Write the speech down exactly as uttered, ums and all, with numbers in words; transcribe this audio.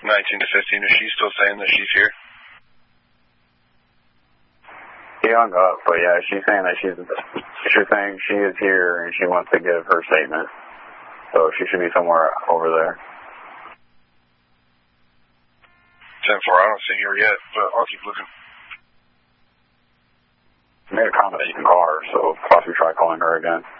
nineteen to fifteen, is she still saying that she's here? He hung up, but yeah, she's saying that she's, she's saying she is here and she wants to give her statement. So she should be somewhere over there. ten four, I don't see her yet, but I'll keep looking. I made a comment that you can call her, so possibly try calling her again.